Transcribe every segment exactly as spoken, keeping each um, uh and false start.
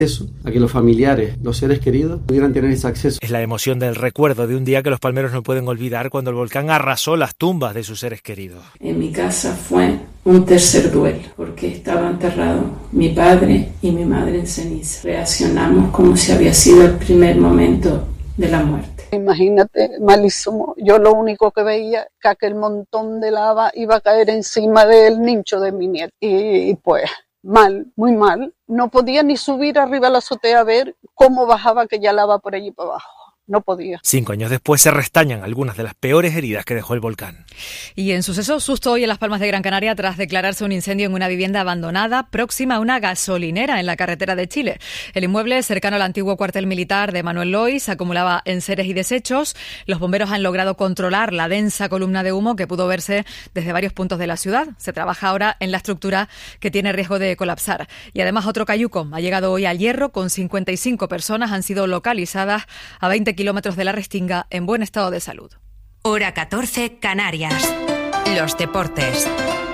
Eso, a que los familiares, los seres queridos pudieran tener ese acceso. Es la emoción del recuerdo de un día que los palmeros no pueden olvidar, cuando el volcán arrasó las tumbas de sus seres queridos. En mi casa fue un tercer duelo, porque estaba enterrado mi padre y mi madre en ceniza. Reaccionamos como si había sido el primer momento de la muerte. Imagínate, malísimo. Yo lo único que veía que aquel montón de lava iba a caer encima del nicho de mi nieto. Y, y pues... mal, muy mal. No podía ni subir arriba a la azotea a ver cómo bajaba aquella lava por allí para abajo. No podía. Cinco años después se restañan algunas de las peores heridas que dejó el volcán. Y en suceso, susto hoy en Las Palmas de Gran Canaria tras declararse un incendio en una vivienda abandonada próxima a una gasolinera en la carretera de Chile. El inmueble, cercano al antiguo cuartel militar de Manuel Lois, acumulaba enseres y desechos. Los bomberos han logrado controlar la densa columna de humo que pudo verse desde varios puntos de la ciudad. Se trabaja ahora en la estructura que tiene riesgo de colapsar. Y además otro cayuco ha llegado hoy al Hierro con cincuenta y cinco personas. Han sido localizadas a veinte kilómetros de la Restinga en buen estado de salud. Hora catorce, Canarias. Los deportes.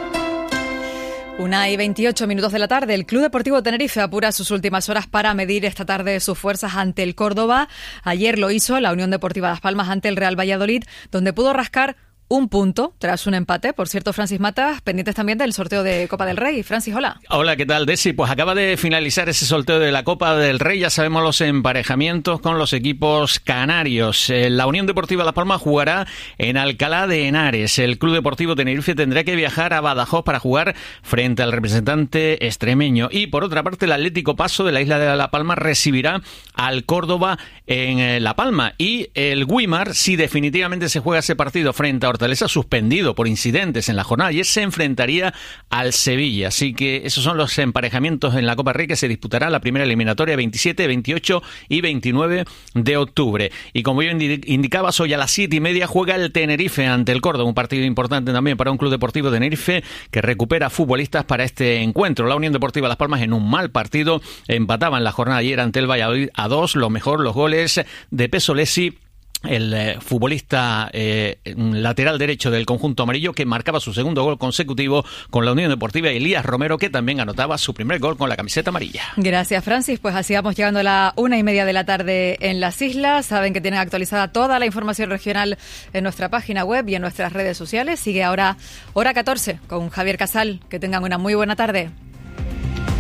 Una y veintiocho minutos de la tarde, el Club Deportivo Tenerife apura sus últimas horas para medir esta tarde sus fuerzas ante el Córdoba. Ayer lo hizo la Unión Deportiva Las Palmas ante el Real Valladolid, donde pudo rascar un punto tras un empate. Por cierto, Francis Matas, pendientes también del sorteo de Copa del Rey. Francis, hola. Hola, ¿qué tal, Desi? Pues acaba de finalizar ese sorteo de la Copa del Rey. Ya sabemos los emparejamientos con los equipos canarios. La Unión Deportiva Las Palmas jugará en Alcalá de Henares. El Club Deportivo Tenerife tendrá que viajar a Badajoz para jugar frente al representante extremeño. Y por otra parte, el Atlético Paso de la isla de La Palma recibirá al Córdoba en La Palma. Y el Güímar, si definitivamente se juega ese partido frente a Fortaleza, suspendido por incidentes en la jornada ayer, se enfrentaría al Sevilla. Así que esos son los emparejamientos en la Copa Rey que se disputará la primera eliminatoria veintisiete, veintiocho y veintinueve de octubre. Y como yo indicabas, hoy a las siete y media juega el Tenerife ante el Córdoba, un partido importante también para un Club Deportivo Tenerife que recupera futbolistas para este encuentro. La Unión Deportiva Las Palmas, en un mal partido, empataba en la jornada ayer ante el Valladolid a dos. Lo mejor, los goles de Pesolesi, el eh, futbolista eh, lateral derecho del conjunto amarillo, que marcaba su segundo gol consecutivo con la Unión Deportiva, y Elías Romero, que también anotaba su primer gol con la camiseta amarilla. Gracias, Francis. Pues así vamos llegando a la una y media de la tarde en las islas. Saben que tienen actualizada toda la información regional en nuestra página web y en nuestras redes sociales. Sigue ahora Hora catorce con Javier Casal. Que tengan una muy buena tarde.